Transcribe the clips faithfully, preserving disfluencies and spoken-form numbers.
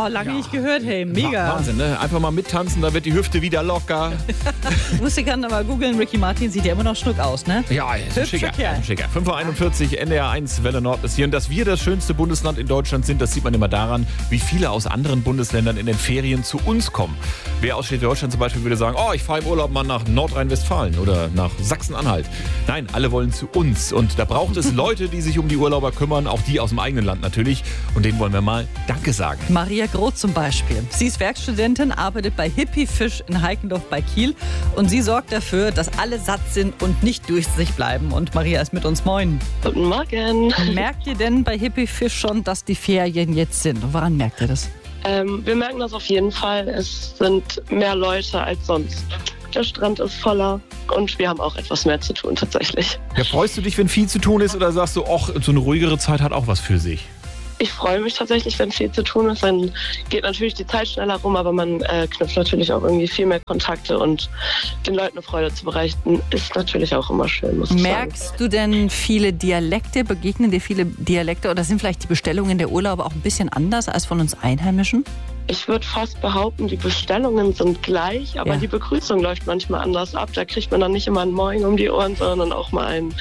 Oh, lange ja. nicht gehört, hey, mega. Wahnsinn, ne? Einfach mal mittanzen, da wird die Hüfte wieder locker. Musste ich gerade mal googeln, Ricky Martin sieht ja immer noch schnuck aus, ne? Ja, ist ein schicker, ein schicker. fünf Uhr einundvierzig, N D R eins, Welle Nord ist hier. Und dass wir das schönste Bundesland in Deutschland sind, das sieht man immer daran, wie viele aus anderen Bundesländern in den Ferien zu uns kommen. Wer aus Schleswig-Holstein zum Beispiel würde sagen, oh, ich fahre im Urlaub mal nach Nordrhein-Westfalen oder nach Sachsen-Anhalt. Nein, alle wollen zu uns. Und da braucht es Leute, die sich um die Urlauber kümmern, auch die aus dem eigenen Land natürlich. Und denen wollen wir mal Danke sagen. Maria Groth zum Beispiel. Sie ist Werkstudentin, arbeitet bei Hippie Fisch in Heikendorf bei Kiel. Und sie sorgt dafür, dass alle satt sind und nicht durch sich bleiben. Und Maria ist mit uns. Moin. Guten Morgen. Merkt ihr denn bei Hippie Fisch schon, dass die Ferien jetzt sind? Und woran merkt ihr das? Ähm, wir merken das auf jeden Fall. Es sind mehr Leute als sonst. Der Strand ist voller und wir haben auch etwas mehr zu tun tatsächlich. Ja, freust du dich, wenn viel zu tun ist, oder sagst du, ach, so eine ruhigere Zeit hat auch was für sich? Ich freue mich tatsächlich, wenn viel zu tun ist. Dann geht natürlich die Zeit schneller rum, aber man äh, knüpft natürlich auch irgendwie viel mehr Kontakte und den Leuten eine Freude zu bereiten, ist natürlich auch immer schön, muss ich Merkst sagen. du denn viele Dialekte? Begegnen dir viele Dialekte oder sind vielleicht die Bestellungen der Urlauber auch ein bisschen anders als von uns Einheimischen? Ich würde fast behaupten, die Bestellungen sind gleich, aber ja. die Begrüßung läuft manchmal anders ab. Da kriegt man dann nicht immer ein Moin um die Ohren, sondern auch mal ein,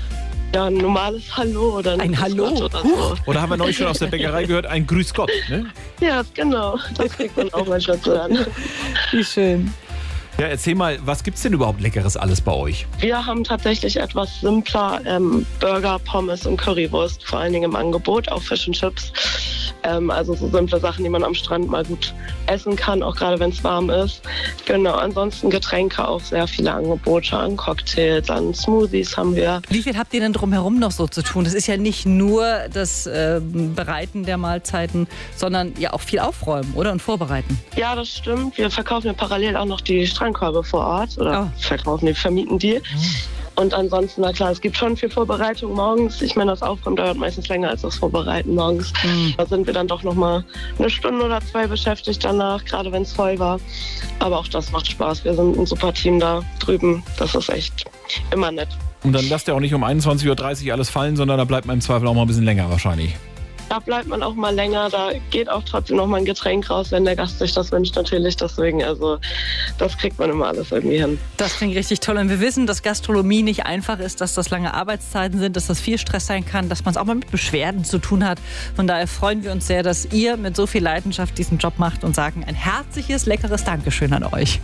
ja, ein normales Hallo oder ein, ein Hallo oder so. Oder haben wir neulich schon aus der Bäckerei gehört, ein Grüß Gott, ne? Ja, genau. Das kriegt man auch manchmal zu hören. Wie schön. Ja, erzähl mal, was gibt's denn überhaupt Leckeres alles bei euch? Wir haben tatsächlich etwas simpler ähm, Burger, Pommes und Currywurst vor allen Dingen im Angebot, auch Fish and Chips. Ähm, also so simple Sachen, die man am Strand mal gut essen kann, auch gerade wenn es warm ist. Genau, ansonsten Getränke auch sehr viele Angebote an Cocktails, an Smoothies haben wir. Wie viel habt ihr denn drumherum noch so zu tun? Das ist ja nicht nur das äh, Bereiten der Mahlzeiten, sondern ja auch viel aufräumen, oder? Und vorbereiten. Ja, das stimmt. Wir verkaufen ja parallel auch noch die Strandkörbe vor Ort oder oh. verkaufen die, vermieten die. Mhm. Und ansonsten, na klar, es gibt schon viel Vorbereitung morgens. Ich meine, das Aufräumen dauert meistens länger als das Vorbereiten morgens. Mhm. Da sind wir dann doch nochmal eine Stunde oder zwei beschäftigt danach, gerade wenn es voll war. Aber auch das macht Spaß. Wir sind ein super Team da drüben. Das ist echt immer nett. Und dann lasst ihr auch nicht um einundzwanzig Uhr dreißig alles fallen, sondern da bleibt man im Zweifel auch mal ein bisschen länger wahrscheinlich. Da bleibt man auch mal länger, da geht auch trotzdem noch mal ein Getränk raus, wenn der Gast sich das wünscht natürlich. Deswegen, also das kriegt man immer alles irgendwie hin. Das klingt richtig toll. Und wir wissen, dass Gastronomie nicht einfach ist, dass das lange Arbeitszeiten sind, dass das viel Stress sein kann, dass man es auch mal mit Beschwerden zu tun hat. Von daher freuen wir uns sehr, dass ihr mit so viel Leidenschaft diesen Job macht und sagen ein herzliches, leckeres Dankeschön an euch.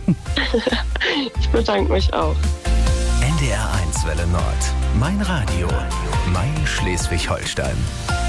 Ich bedanke mich auch. N D R eins Welle Nord. Mein Radio. Mein Schleswig-Holstein.